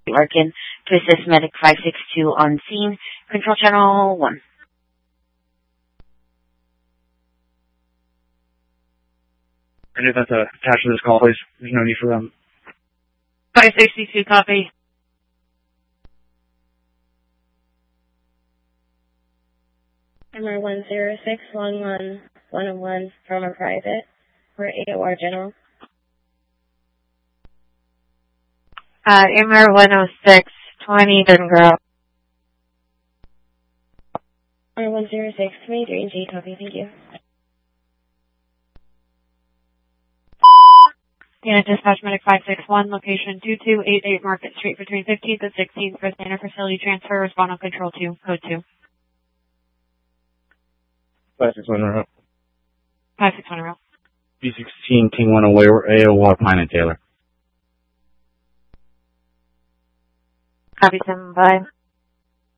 Larkin to assist Medic 562 on scene. Control Channel 1. I knew that's attached to this call, please. There's no need for them. 562, copy. MR106, long on 101 from a private. We're AOR General. MR 106, 20, didn't grow. MR106, 23 G, copy, thank you. Yeah, dispatch Medic 561, location 2288 Market Street between 15th and 16th for standard facility transfer. Respond on control 2, code 2. 561 route. 561 route. B16 King 1 away, AOR Pine and Taylor. Copy 7, bye.